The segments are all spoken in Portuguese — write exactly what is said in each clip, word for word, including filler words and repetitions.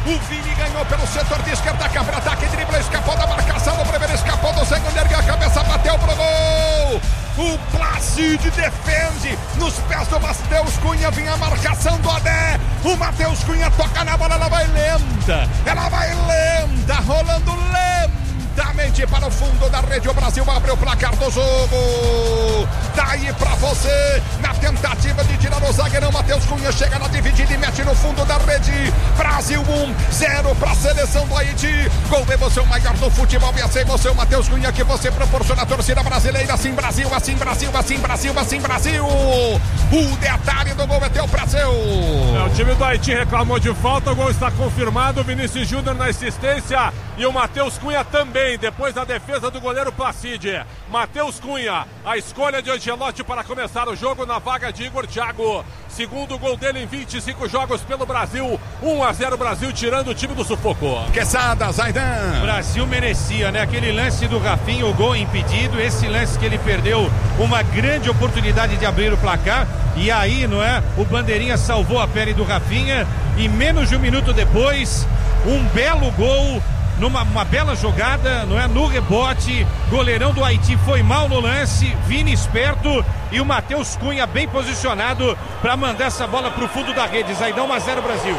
O Vini ganhou pelo setor de esquerda, cabra ataque, dribla, escapou da marcação do primeiro, escapou do segundo, ergueu a cabeça, bateu pro gol. O Placide defende nos pés do Matheus Cunha, vinha a marcação do Adé. O Matheus Cunha toca na bola, ela vai lenta, ela vai lenta, rolando lentamente para o fundo da rede. O Brasil abre o placar do jogo. Daí pra você, na tentativa de tirar o zagueirão, Matheus Cunha chega na dividida e mete no fundo da rede. Brasil um, zero para a seleção do Haiti. Gol de emoção maior do futebol e essa emoção, Matheus Cunha, que você proporciona a torcida brasileira. Assim Brasil, assim Brasil, assim Brasil, assim Brasil. O detalhe do gol é teu Brasil. É, o time do Haiti reclamou de falta, o gol está confirmado. O Vinícius Júnior na assistência e o Matheus Cunha também, depois da defesa do goleiro Placide. Matheus Cunha, a escolha de Ancelotti para começar o jogo na vaga de Igor Thiago. Segundo gol dele em vinte e cinco jogos pelo Brasil. um a zero Brasil, tirando o time do sufoco. Quesada, Zaidan. Brasil merecia, né? Aquele lance do Rafinha, o gol impedido. Esse lance que ele perdeu, uma grande oportunidade de abrir o placar. E aí, não é? O Bandeirinha salvou a pele do Rafinha. E menos de um minuto depois, um belo gol. Numa uma bela jogada, não é? No rebote, goleirão do Haiti foi mal no lance, Vini esperto e o Matheus Cunha bem posicionado para mandar essa bola pro fundo da rede. Zaidão, um a zero Brasil.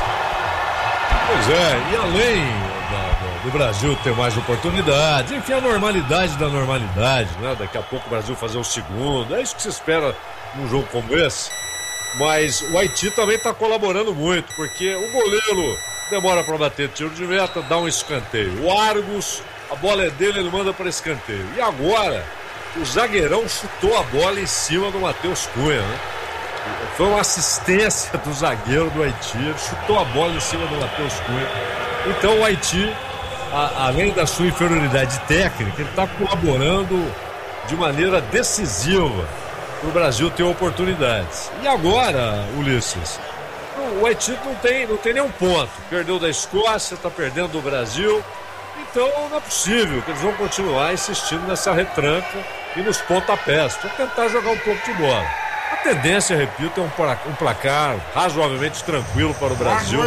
Pois é, e além da, do Brasil ter mais oportunidades, enfim, a normalidade da normalidade, né? Daqui a pouco o Brasil fazer o segundo, é isso que se espera num jogo como esse. Mas o Haiti também está colaborando muito, porque o goleiro demora para bater tiro de meta, dá um escanteio. O Argos, a bola é dele, ele manda para escanteio. E agora, o zagueirão chutou a bola em cima do Matheus Cunha, né? Foi uma assistência do zagueiro do Haiti, ele chutou a bola em cima do Matheus Cunha. Então o Haiti, a, além da sua inferioridade técnica, ele está colaborando de maneira decisiva para o Brasil ter oportunidades. E agora, Ulisses, o Haiti não tem, não tem nenhum ponto. Perdeu da Escócia, está perdendo do Brasil. Então não é possível que eles vão continuar insistindo nessa retranca e nos pontapés para tentar jogar um pouco de bola. A tendência, repito, é um placar razoavelmente tranquilo para o Brasil.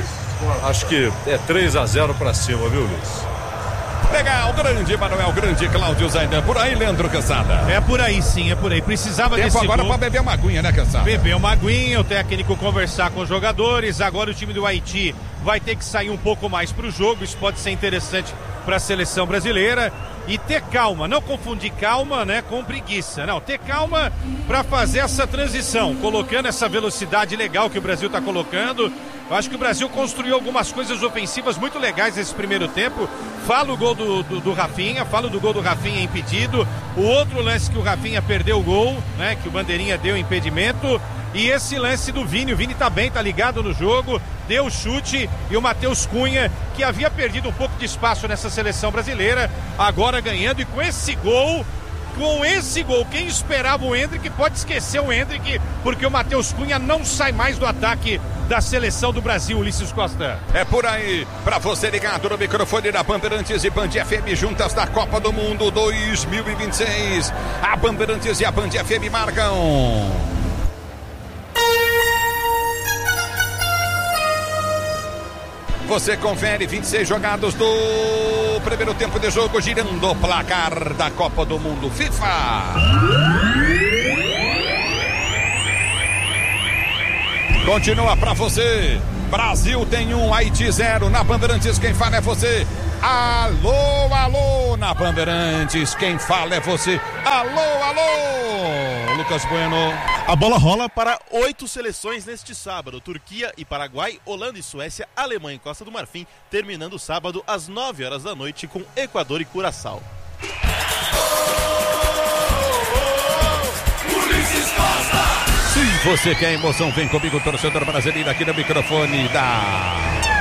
Acho que é três a zero para cima, viu, Luiz? Legal, grande Manuel, grande Cláudio Zaidan. Por aí, Leandro Cansada. É por aí sim, é por aí. Precisava Tempo desse agora gol. para beber uma aguinha, né, Cansada? Beber uma aguinha, o técnico conversar com os jogadores. Agora o time do Haiti vai ter que sair um pouco mais para o jogo. Isso pode ser interessante para a seleção brasileira. E ter calma, não confundir calma, né, com preguiça. Não, ter calma para fazer essa transição, colocando essa velocidade legal que o Brasil está colocando. Eu acho que o Brasil construiu algumas coisas ofensivas muito legais nesse primeiro tempo. Fala o gol do, do, do Rafinha, fala do gol do Rafinha impedido. O outro lance que o Rafinha perdeu o gol, né, que o Bandeirinha deu impedimento. E esse lance do Vini, o Vini tá bem, tá ligado no jogo, deu chute, e o Matheus Cunha, que havia perdido um pouco de espaço nessa seleção brasileira, agora ganhando, e com esse gol, com esse gol, quem esperava o Endrick pode esquecer o Endrick, porque o Matheus Cunha não sai mais do ataque da seleção do Brasil, Ulisses Costa. É por aí, pra você ligado no microfone da Bandeirantes e Band F M juntas da Copa do Mundo dois mil e vinte e seis. A Bandeirantes e a Band F M marcam. Você confere vinte e seis jogados do primeiro tempo de jogo, girando o placar da Copa do Mundo FIFA. Continua pra você. Brasil tem um, Haiti zero. Na Bandeirantes quem fala é você. Alô, alô, na Bandeirantes quem fala é você. Alô, alô, Lucas Bueno. A bola rola para oito seleções neste sábado: Turquia e Paraguai, Holanda e Suécia, Alemanha e Costa do Marfim, terminando o sábado às nove horas da noite com Equador e Curaçao. Se você quer emoção, vem comigo, torcedor brasileiro, aqui no microfone da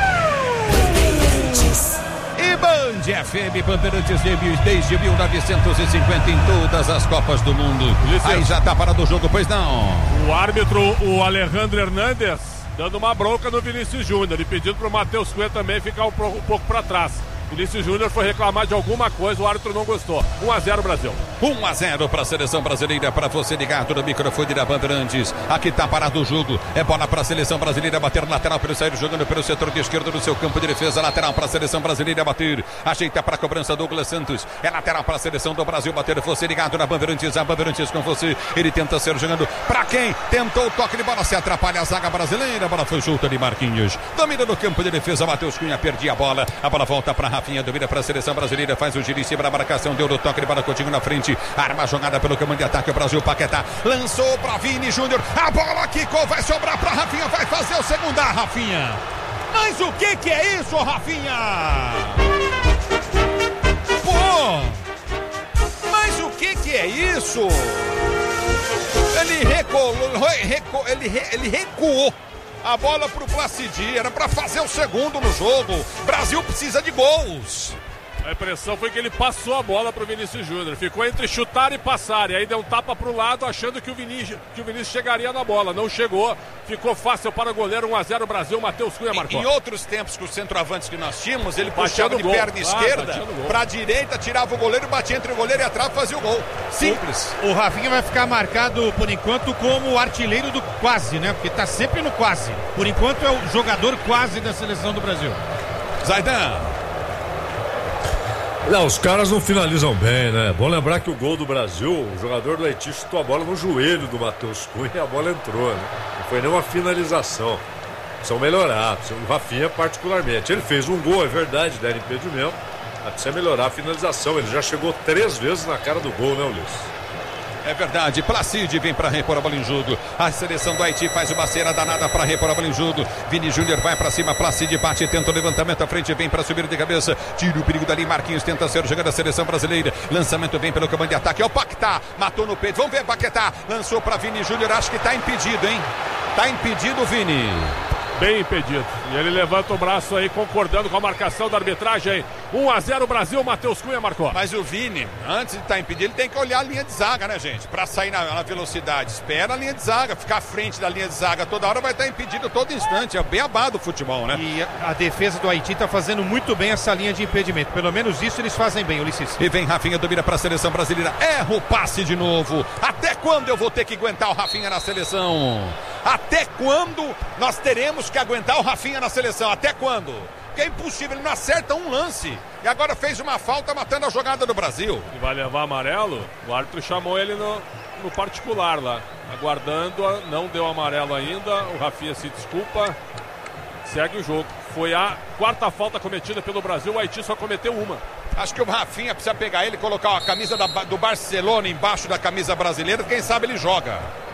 e Band F M, Bandeirantes desde mil novecentos e cinquenta em todas as Copas do Mundo. Aí já tá parado o jogo, pois não? O árbitro, o Alejandro Hernandes, dando uma bronca no Vinícius Júnior e pedindo pro Matheus Cunha também ficar um, um pouco para trás. Vinícius Júnior foi reclamar de alguma coisa, o árbitro não gostou. um a zero Brasil. um a zero para a seleção brasileira, para você ligado no microfone da Bandeirantes. Aqui tá parado o jogo, é bola para a seleção brasileira bater lateral para ele sair jogando pelo setor de esquerda do seu campo de defesa, lateral para a seleção brasileira bater. Ajeita para a cobrança Douglas Santos, é lateral para a seleção do Brasil bater. Você ligado na Bandeirantes, a Bandeirantes com você. Ele tenta ser jogando para quem? Tentou o toque de bola, se atrapalha a zaga brasileira, a bola foi solta de Marquinhos. Domina no campo de defesa, Matheus Cunha perdia a bola, a bola volta para Rafinha, domina para a seleção brasileira, faz o giro em cima da marcação, deu no toque de bola, Coutinho na frente, arma a jogada pelo comando de ataque, o Brasil, Paquetá, lançou para Vini Júnior, a bola quicou, vai sobrar para Rafinha, vai fazer o segundo, ah, Rafinha. Mas o que que é isso, Rafinha? Pô! Mas o que que é isso? Ele recuou, recu, ele, re, ele recuou a bola pro Placidi, era para fazer o segundo no jogo. Brasil precisa de gols. A impressão foi que ele passou a bola pro Vinícius Júnior. Ficou entre chutar e passar. E aí deu um tapa pro lado, achando que o Vinícius, que o Vinícius chegaria na bola. Não chegou. Ficou fácil para o goleiro. um a zero Brasil. Matheus Cunha marcou. Em outros tempos, com os centroavantes que nós tínhamos, ele puxava de perna ah, esquerda para a direita, tirava o goleiro, batia entre o goleiro e a trave e fazia o gol. Simples. O, o Rafinha vai ficar marcado, por enquanto, como o artilheiro do quase, né? Porque tá sempre no quase. Por enquanto é o jogador quase da seleção do Brasil. Zaidan. Não, os caras não finalizam bem, né? Bom lembrar que o gol do Brasil, o jogador do Haiti chutou a bola no joelho do Matheus Cunha e a bola entrou, né? Não foi nem uma finalização. Precisam melhorar, precisam, o Rafinha particularmente. Ele fez um gol, é verdade, deram impedimento, mas precisa melhorar a finalização. Ele já chegou três vezes na cara do gol, né, Ulisses? É verdade, Placide vem para repor a bola em jogo. A seleção do Haiti faz uma cera danada para repor a bola em jogo. Vini Júnior vai para cima, Placide bate, tenta o levantamento à frente, vem para subir de cabeça. Tira o perigo dali, Marquinhos tenta ser jogando a seleção brasileira. Lançamento vem pelo comando de ataque, é o Paquetá, matou no peito. Vamos ver, Paquetá, lançou para Vini Júnior, acho que está impedido, hein? Está impedido, Vini. Bem impedido. E ele levanta o braço aí, concordando com a marcação da arbitragem. um a zero Brasil, Matheus Cunha marcou. Mas o Vini, antes de estar impedido, ele tem que olhar a linha de zaga, né, gente? Pra sair na, na velocidade. Espera a linha de zaga, ficar à frente da linha de zaga toda hora, vai estar impedido todo instante. É bem abado o futebol, né? E a, a defesa do Haiti tá fazendo muito bem essa linha de impedimento. Pelo menos isso eles fazem bem, Ulisses. E vem Rafinha, domina pra seleção brasileira. Erra o passe de novo. Até quando eu vou ter que aguentar o Rafinha na seleção? Até quando nós teremos que aguentar o Rafinha na seleção? Até quando? Porque é impossível, ele não acerta um lance. E agora fez uma falta matando a jogada do Brasil. E vai levar amarelo? O árbitro chamou ele no, no particular lá. Aguardando, não deu amarelo ainda. O Rafinha se desculpa. Segue o jogo. Foi a quarta falta cometida pelo Brasil. O Haiti só cometeu uma. Acho que o Rafinha precisa pegar ele e colocar a camisa da, do Barcelona embaixo da camisa brasileira. Quem sabe ele joga.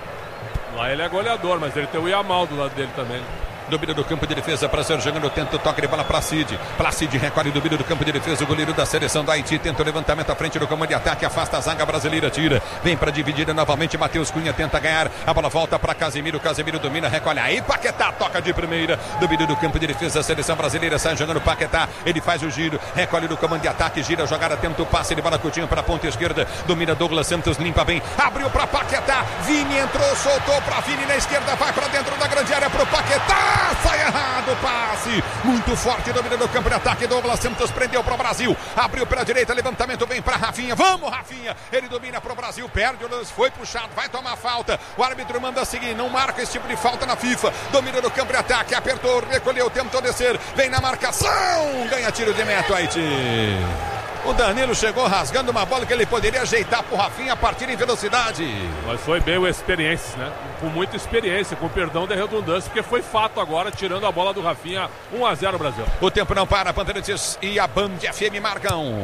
Lá ele é goleador, mas ele tem o Yamal do lado dele também. Domínio do campo de defesa para ser jogando, tenta o toque de bola para Placide. Placide recolhe o domínio do campo de defesa, o goleiro da seleção do Haiti tenta o levantamento à frente do comando de ataque, afasta a zaga brasileira, tira, vem para dividir novamente, Matheus Cunha tenta ganhar, a bola volta para Casemiro, Casemiro domina, recolhe aí, Paquetá toca de primeira, domínio do campo de defesa, a seleção brasileira sai jogando Paquetá, ele faz o giro, recolhe do comando de ataque, gira a jogada, tenta o passe de bola, Coutinho para a ponta esquerda, domina Douglas Santos, limpa bem, abriu para Paquetá, Vini entrou, soltou para Vini na esquerda, vai para dentro da grande área pro Paquetá, sai errado o passe, muito forte, domina do campo de ataque, Douglas Santos prendeu para o Brasil, abriu pela direita, levantamento vem para Rafinha, vamos Rafinha, ele domina para o Brasil, perde o lance, foi puxado, vai tomar falta, o árbitro manda seguir, não marca esse tipo de falta na FIFA, domina do campo de ataque, apertou, recolheu, tentou descer, vem na marcação, ganha tiro de meta, Haiti. O Danilo chegou rasgando uma bola que ele poderia ajeitar pro Rafinha a partir em velocidade. Mas foi bem o experiência, né? Com muita experiência, com perdão da redundância, porque foi fato agora, tirando a bola do Rafinha, um a zero Brasil. O tempo não para, Bandeirantes e a Band F M marcam.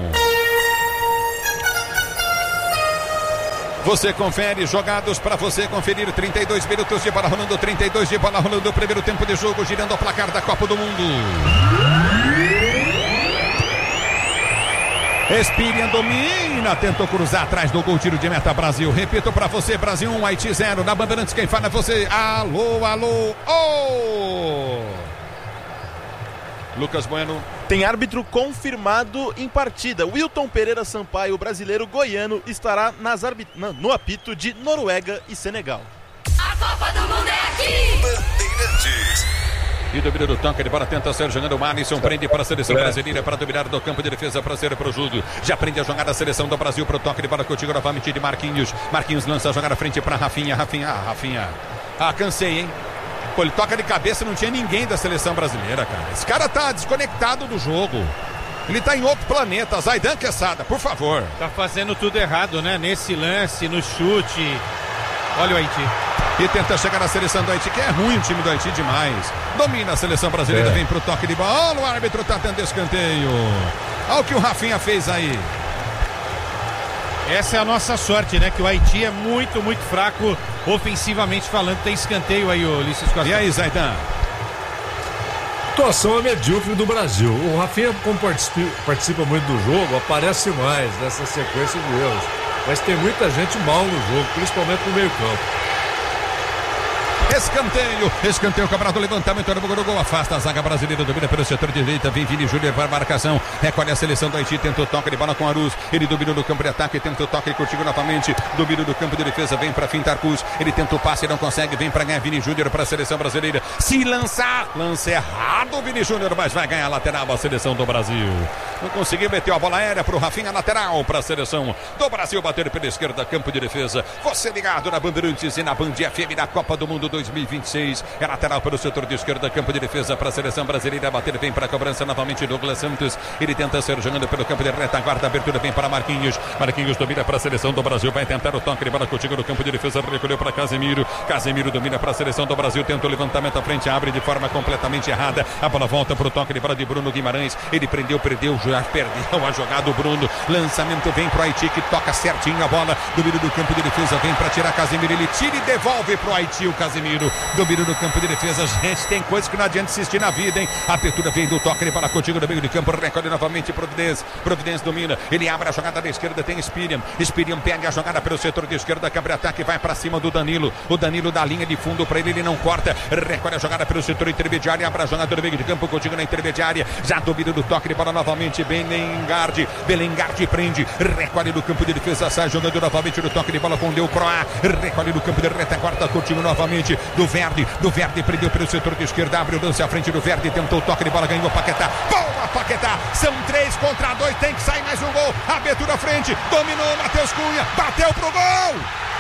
Você confere, jogados para você conferir, trinta e dois minutos de bola rolando, trinta e dois de bola rolando, o primeiro tempo de jogo, girando o placar da Copa do Mundo. Espirian domina, tentou cruzar atrás do gol, tiro de meta, Brasil. Repito para você, Brasil um, Haiti zero. Na Bandeirantes quem fala é você. Alô, alô, oh! Lucas Bueno. Tem árbitro confirmado em partida. Wilton Pereira Sampaio, brasileiro goiano, estará nas arbit... no apito de Noruega e Senegal. A Copa do Mundo é aqui! Bandeirantes. E domina do toque de bola, tenta ser jogando o Malisson, prende para a seleção brasileira para dominar do campo de defesa para ser para o Júlio. Já prende a jogada a seleção do Brasil para o toque de bola contigo novamente de Marquinhos. Marquinhos lança a jogada à frente para Rafinha. Rafinha, ah, Rafinha. Ah, cansei, hein? Pô, ele toca de cabeça, não tinha ninguém da seleção brasileira, cara. Esse cara tá desconectado do jogo. Ele tá em outro planeta. Zaidan Quesada, por favor. Tá fazendo tudo errado, né? Nesse lance, no chute. Olha o Haiti. E tenta chegar na seleção do Haiti, que é ruim o time do Haiti demais. Domina a seleção brasileira, é. Vem pro toque de bola. O árbitro tá tendo escanteio. Olha o que o Rafinha fez aí. Essa é a nossa sorte, né? Que o Haiti é muito, muito fraco ofensivamente falando. Tem escanteio aí, o Ulisses Costa. E aí, Zaidan? A situação é medíocre do Brasil. O Rafinha, como participa, participa muito do jogo, aparece mais nessa sequência de erros. Mas tem muita gente mal no jogo, principalmente no meio campo. Escanteio, escanteio, cobrado, levantamento do gol, afasta a zaga brasileira, domina pelo setor direita, vem Vini Júnior para a marcação, recolhe a seleção do Haiti, tenta o toque de bola com Aruz, ele domina no campo de ataque, tenta o toque contigo novamente, domina do campo de defesa, vem para fintar Cruz, ele tenta o passe, não consegue, vem para ganhar Vini Júnior para a seleção brasileira, se lançar, lance errado Vini Júnior, mas vai ganhar lateral a seleção do Brasil, não conseguiu, meteu a bola aérea para o Rafinha, lateral para a seleção do Brasil, bater pela esquerda, campo de defesa, você ligado na Bandeirantes e na Band F M da Copa do Mundo dois mil e vinte e seis, é lateral para o setor de esquerda, campo de defesa para a seleção brasileira, bater, vem para a cobrança novamente Douglas Santos, ele tenta ser jogando pelo campo de retaguarda, abertura vem para Marquinhos, Marquinhos domina para a seleção do Brasil, vai tentar o toque de bola contigo no campo de defesa, recolheu para Casemiro, Casemiro domina para a seleção do Brasil, tenta o levantamento à frente, abre de forma completamente errada, a bola volta para o toque de bola de Bruno Guimarães, ele prendeu, perdeu, já perdeu a jogada do Bruno, lançamento vem para o Haiti, que toca certinho a bola, domínio do campo de defesa, vem para tirar Casemiro, ele tira e devolve para o Haiti o Casemiro, domínio do campo de defesa, gente, tem coisas que não adianta insistir na vida, hein? A abertura vem do toque de bola contigo no meio de campo, recolhe novamente Providência, Providência domina, ele abre a jogada da esquerda, tem Spiriam, Spiriam perde a jogada pelo setor de esquerda, quebra ataque, vai para cima do Danilo, o Danilo da linha de fundo para ele, ele não corta, recolhe a jogada pelo setor intermediário, abre a jogada no meio de campo contigo na intermediária, já domina do toque de bola novamente, Belengard, Belengard prende, recolhe do campo de defesa, sai jogando novamente no toque de bola com o Leo Croá, recolhe do campo de retaguarda contigo novamente, do Verde, do Verde prendeu pelo setor de esquerda, abre o lance à frente do Verde, tentou o toque de bola, ganhou o Paquetá, boa Paquetá, são três contra dois, tem que sair mais um gol, abertura à frente, dominou Matheus Cunha, bateu pro gol!